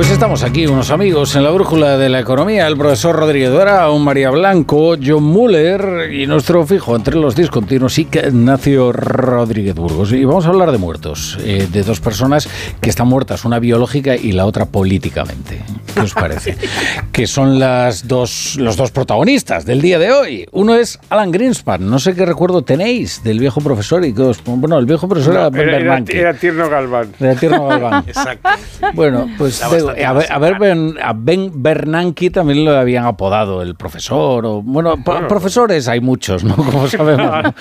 Pues estamos aquí, unos amigos, en la brújula de la economía, el profesor Rodríguez Duera, María Blanco, John Muller y nuestro fijo entre los discontinuos, Ignacio Rodríguez Burgos. Y vamos a hablar de muertos, de dos personas que están muertas, una biológica y la otra políticamente. ¿Qué os parece? Que son los dos protagonistas del día de hoy. Uno es Alan Greenspan, no sé qué recuerdo tenéis del viejo profesor y que bueno, el viejo profesor era Ben Bernanke. Era Tierno Galván. Era Tierno Galván. Exacto. Bueno, pues a Ben Bernanke también lo habían apodado el profesor. Profesores hay muchos, ¿no? Como sabemos, ¿no?